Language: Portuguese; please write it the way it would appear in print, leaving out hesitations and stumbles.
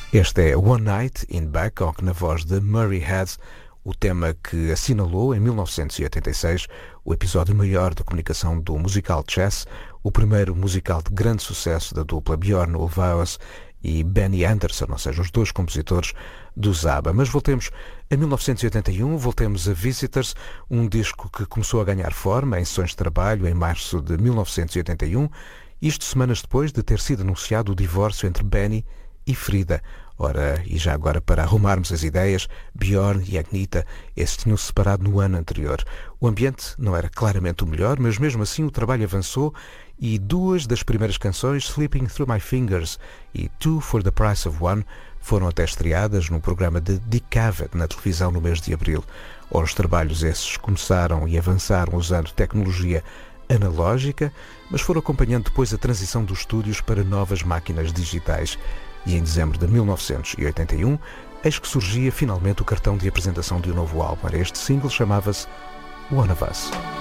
Este é One Night in Bangkok, na voz de Murray Head, o tema que assinalou em 1986 o episódio maior de comunicação do musical Chess, o primeiro musical de grande sucesso da dupla Björn Ulvaeus e Benny Andersson, ou seja, os dois compositores do ABBA. Mas voltemos a 1981, voltemos a Visitors, um disco que começou a ganhar forma em sessões de trabalho em março de 1981, isto semanas depois de ter sido anunciado o divórcio entre Benny e Frida. Ora, e já agora para arrumarmos as ideias, Björn e Agneta, esses tinham-se separado no ano anterior. O ambiente não era claramente o melhor, mas mesmo assim o trabalho avançou e duas das primeiras canções, Slipping Through My Fingers e Two for the Price of One, foram até estreadas no programa de Dick Cavett na televisão no mês de abril. Ora, os trabalhos esses começaram e avançaram usando tecnologia analógica, mas foram acompanhando depois a transição dos estúdios para novas máquinas digitais. E em dezembro de 1981, eis que surgia finalmente o cartão de apresentação de um novo álbum. Este single chamava-se One of Us.